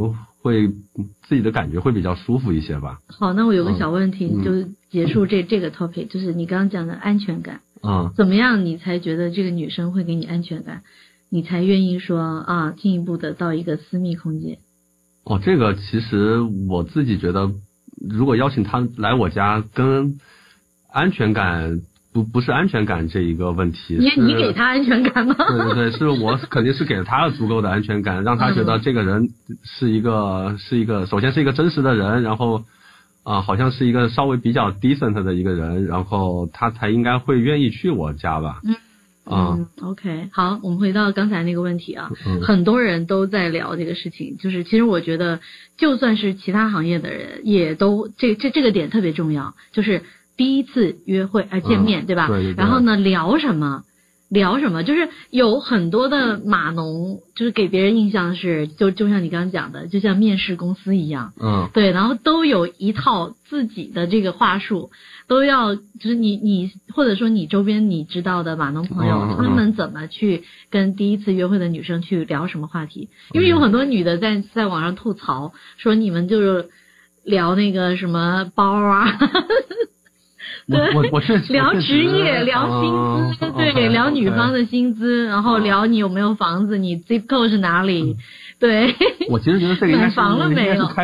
会自己的感觉会比较舒服一些吧。 好，那我有个小问题， 嗯、 就结束这、嗯、这个 topic， 就是你刚刚讲的安全感。 嗯， 怎么样你才觉得这个女生会给你安全感，你才愿意说啊进一步的到一个私密空间？ 哦，这个其实我自己觉得，如果邀请她来我家，跟安全感不不是安全感这一个问题。 你你给她安全感吗？ 对对对，是我肯定是给了她足够的安全感，让她觉得这个人是一个、嗯、是一个首先是一个真实的人，然后。啊、呃，好像是一个稍微比较 decent 的一个人，然后他才应该会愿意去我家吧。 嗯， 啊、 嗯、，OK， 好，我们回到刚才那个问题啊， 嗯、 很多人都在聊这个事情，就是其实我觉得，就算是其他行业的人，也都这这这个点特别重要，就是第一次约会啊、呃、见面、嗯，对吧？ 对对对。 然后呢，聊什么？聊什么？就是有很多的码农，就是给别人印象是，就就像你刚刚讲的，就像面试公司一样， 嗯， 对，然后都有一套自己的这个话术，都要就是你你或者说你周边你知道的码农朋友、嗯，他们怎么去跟第一次约会的女生去聊什么话题？因为有很多女的在在网上吐槽说你们就是聊那个什么包啊。 我我我是聊职业，聊薪资， 哦、 对， okay, 聊女方的薪资， okay. 然后聊你有没有房子，你 zip code 是哪里，对。 我其实觉得这个应该是买房了没有？